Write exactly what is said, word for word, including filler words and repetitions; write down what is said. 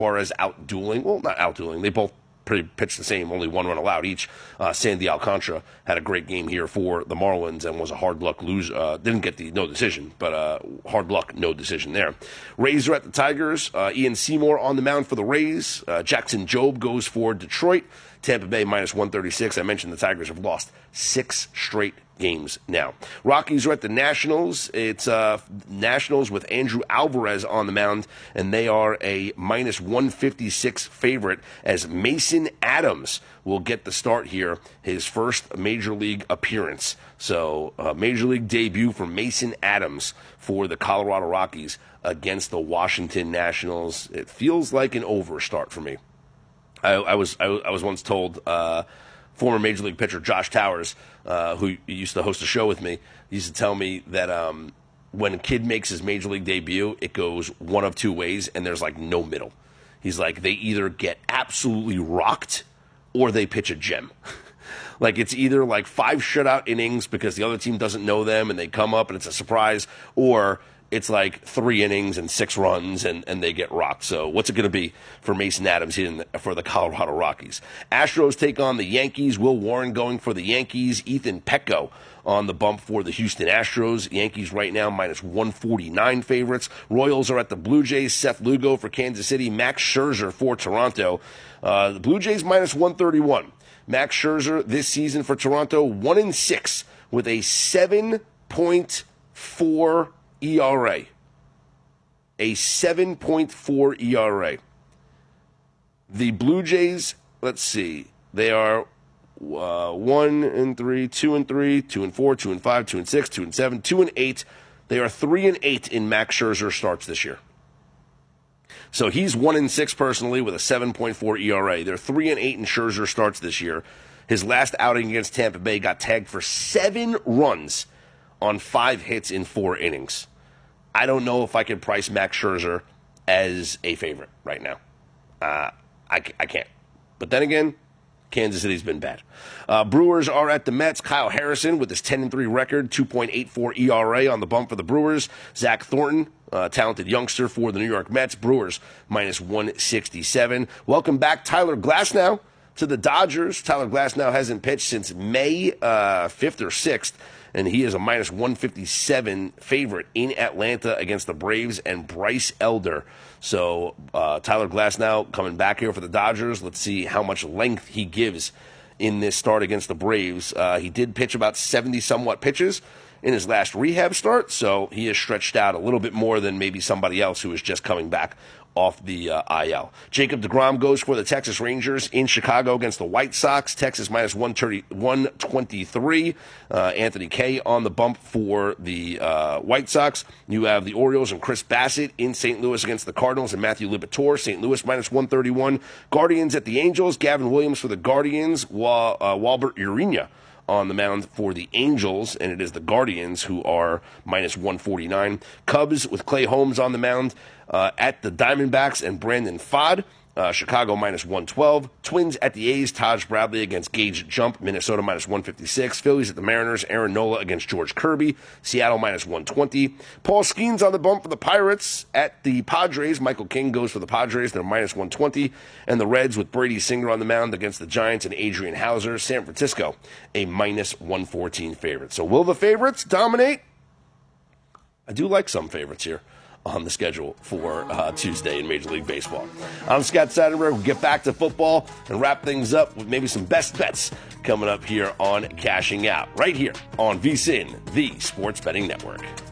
far as out-dueling, well, not out-dueling, they both pretty pitched the same, only one run allowed each. Uh, Sandy Alcantara had a great game here for the Marlins and was a hard luck loser. Uh, didn't get the no decision, but uh, hard luck no decision there. Rays are at the Tigers. Uh, Ian Seymour on the mound for the Rays. Uh, Jackson Jobe goes for Detroit. Tampa Bay minus one thirty-six. I mentioned the Tigers have lost six straight games now. Rockies are at the Nationals. It's uh, Nationals with Andrew Alvarez on the mound, and they are a minus one fifty-six favorite as Mason Adams will get the start here, his first Major League appearance. So, uh, Major League debut for Mason Adams for the Colorado Rockies against the Washington Nationals. It feels like an overstart for me. I, I was I, I was once told, uh, former Major League pitcher Josh Towers, uh, who used to host a show with me, used to tell me that um, when a kid makes his Major League debut, it goes one of two ways, and there's like no middle. He's like, they either get absolutely rocked or they pitch a gem. Like, it's either like five shutout innings because the other team doesn't know them and they come up and it's a surprise, or it's like three innings and six runs, and, and they get rocked. So what's it going to be for Mason Adams here in the, for the Colorado Rockies? Astros take on the Yankees. Will Warren going for the Yankees. Ethan Petco on the bump for the Houston Astros. Yankees right now minus one forty-nine favorites. Royals are at the Blue Jays. Seth Lugo for Kansas City. Max Scherzer for Toronto. Uh, the Blue Jays minus one thirty-one. Max Scherzer this season for Toronto, one and six with a seven point four E R A. A seven point four E R A. The Blue Jays, let's see, they are uh, one and three, two and three, two and four, two and five, two and six, two and seven, two and eight. They are three and eight in Max Scherzer starts this year. So he's one and six personally with a seven point four E R A. They're three and eight in Scherzer starts this year. His last outing against Tampa Bay got tagged for seven runs on five hits in four innings. I don't know if I can price Max Scherzer as a favorite right now. Uh, I, I can't. But then again, Kansas City's been bad. Uh, Brewers are at the Mets. Kyle Harrison with his ten and three record, two point eight four E R A on the bump for the Brewers. Zach Thornton, uh, talented youngster for the New York Mets. Brewers minus one sixty-seven. Welcome back, Tyler Glasnow to the Dodgers. Tyler Glasnow hasn't pitched since May uh, fifth or sixth. And he is a minus one fifty-seven favorite in Atlanta against the Braves and Bryce Elder. So uh, Tyler Glasnow coming back here for the Dodgers. Let's see how much length he gives in this start against the Braves. Uh, he did pitch about seventy-somewhat pitches in his last rehab start, so he is stretched out a little bit more than maybe somebody else who is just coming back off the uh, I L. Jacob deGrom goes for the Texas Rangers in Chicago against the White Sox. Texas minus one twenty-three. Uh, Anthony Kay on the bump for the uh, White Sox. You have the Orioles and Chris Bassett in Saint Louis against the Cardinals and Matthew Liberatore. Saint Louis minus one thirty-one. Guardians at the Angels. Gavin Williams for the Guardians. Wa- uh, Walbert Urena on the mound for the Angels, and it is the Guardians who are minus one forty-nine. Cubs with Clay Holmes on the mound uh, at the Diamondbacks and Brandon Pfaadt. Uh, Chicago minus one twelve. Twins at the A's, Taj Bradley against Gage Jump. Minnesota minus one fifty-six. Phillies at the Mariners, Aaron Nola against George Kirby. Seattle minus one twenty. Paul Skeens on the bump for the Pirates at the Padres. Michael King goes for the Padres. They're minus one twenty. And the Reds with Brady Singer on the mound against the Giants and Adrian Hauser. San Francisco, a minus one fourteen favorite. So will the favorites dominate? I do like some favorites here on the schedule for uh, Tuesday in Major League Baseball. I'm Scott Seidenberg. We'll get back to football and wrap things up with maybe some best bets coming up here on Cashing Out, right here on VSiN, the Sports Betting Network.